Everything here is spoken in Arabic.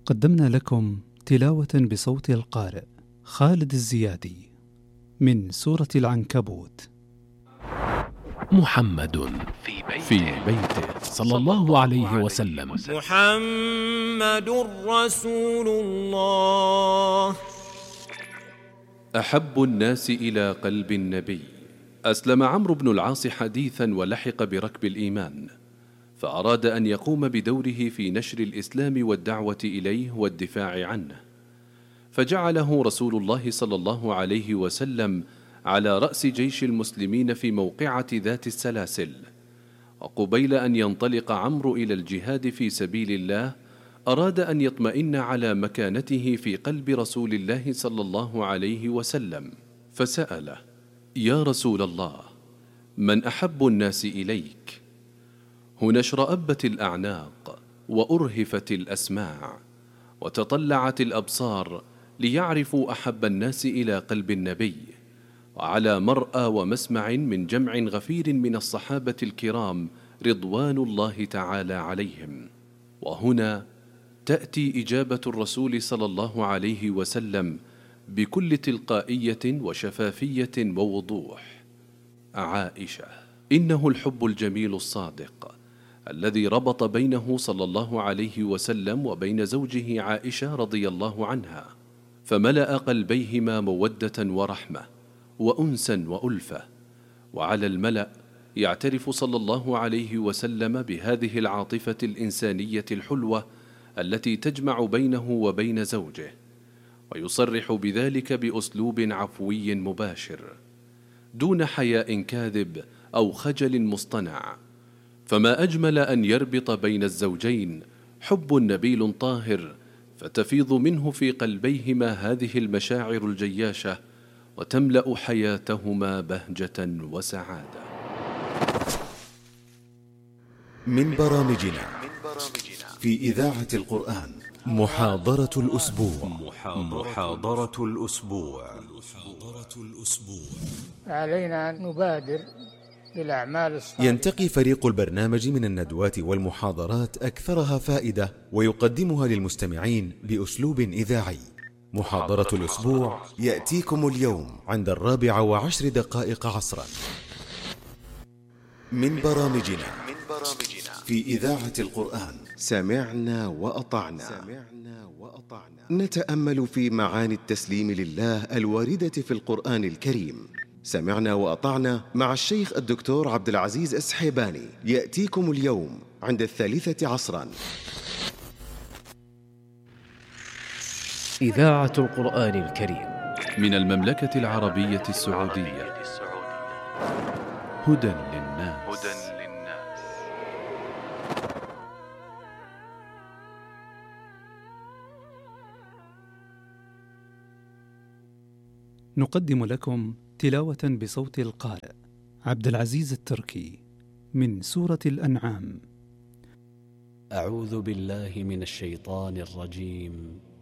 قدمنا لكم تلاوة بصوت القارئ خالد الزيادي من سورة العنكبوت. محمد في بيته صلى الله عليه وسلم. محمد رسول الله. أحب الناس إلى قلب النبي. أسلم عمرو بن العاص حديثا ولحق بركب الإيمان، فأراد أن يقوم بدوره في نشر الإسلام والدعوة إليه والدفاع عنه، فجعله رسول الله صلى الله عليه وسلم على رأس جيش المسلمين في موقعة ذات السلاسل. وقبيل أن ينطلق عمرو إلى الجهاد في سبيل الله أراد أن يطمئن على مكانته في قلب رسول الله صلى الله عليه وسلم، فسأله: يا رسول الله، من أحب الناس إليك؟ هنا اشرأبت الأعناق وأرهفت الأسماع وتطلعت الأبصار ليعرفوا أحب الناس إلى قلب النبي، وعلى مرأى ومسمع من جمع غفير من الصحابة الكرام رضوان الله تعالى عليهم. وهنا تأتي إجابة الرسول صلى الله عليه وسلم بكل تلقائية وشفافية ووضوح: عائشة. إنه الحب الجميل الصادق الذي ربط بينه صلى الله عليه وسلم وبين زوجه عائشة رضي الله عنها، فملأ قلبيهما مودة ورحمة وأنسا وألفة. وعلى الملأ يعترف صلى الله عليه وسلم بهذه العاطفة الإنسانية الحلوة التي تجمع بينه وبين زوجه، ويصرح بذلك بأسلوب عفوي مباشر دون حياء كاذب أو خجل مصطنع. فما أجمل أن يربط بين الزوجين حب نبيل طاهر، فتفيض منه في قلبيهما هذه المشاعر الجياشة وتملأ حياتهما بهجة وسعادة. من برامجنا في إذاعة القرآن محاضرة الأسبوع. محاضرة الأسبوع. علينا أن نبادر بالأعمال الصالحة. ينتقي فريق البرنامج من الندوات والمحاضرات أكثرها فائدة ويقدمها للمستمعين بأسلوب إذاعي. محاضرة الأسبوع يأتيكم اليوم عند 4:10 عصرا. من برامجنا في إذاعة القرآن سمعنا وأطعنا. نتأمل في معاني التسليم لله الواردة في القرآن الكريم. سمعنا وأطعنا مع الشيخ الدكتور عبد العزيز السحيباني يأتيكم اليوم عند 3 عصرا. إذاعة القرآن الكريم من المملكة العربية السعودية. هدى للناس. نقدم لكم تلاوة بصوت القارئ عبد العزيز التركي من سورة الأنعام. أعوذ بالله من الشيطان الرجيم.